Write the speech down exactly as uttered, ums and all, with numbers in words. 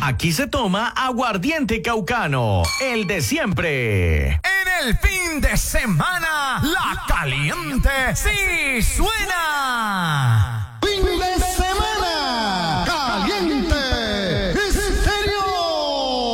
Aquí se toma aguardiente caucano, el de siempre. En el fin de semana, la caliente sí suena.